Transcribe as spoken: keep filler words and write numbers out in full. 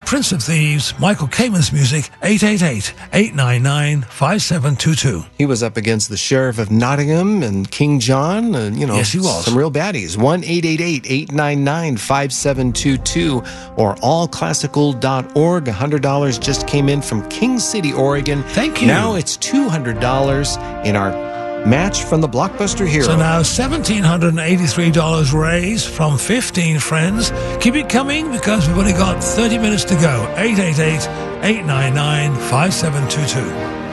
Prince of Thieves, Michael Kamen's music, eight eight eight, eight nine nine, five seven two two. He was up against the Sheriff of Nottingham and King John, and, you know, yes, he was. Some real baddies. one eight eight eight, eight nine nine, five seven two two or all classical dot org. one hundred dollars just came in from King City, Oregon. Thank you. Now it's two hundred dollars in our match from the Blockbuster Hero. So now one thousand seven hundred eighty-three dollars raised from fifteen friends. Keep it coming because we've only got thirty minutes to go. eight eight eight, eight nine nine, five seven two two.